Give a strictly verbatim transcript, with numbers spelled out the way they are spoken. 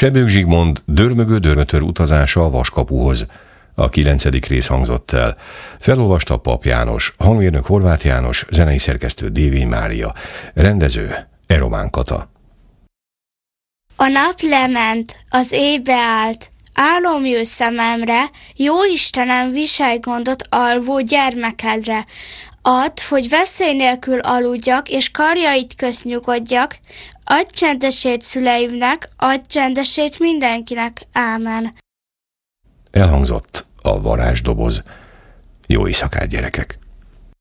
Sebők Zsigmond dörmögő-dörmötör utazása a Vaskapuhoz. A kilencedik rész hangzott el. Felolvasta Pap János, hangmérnök Horváth János, zenei szerkesztő Dévény Mária, rendező Eromán Kata. A nap lement, az éj beállt, álom jő szememre, jó Istenem, viselj gondot alvó gyermekedre. Add, hogy veszély nélkül aludjak, és karjait közt nyugodjak, adj csendesét szüleimnek, adj csendesét mindenkinek. Ámen. Elhangzott a varázsdoboz. Jó éjszakát, gyerekek!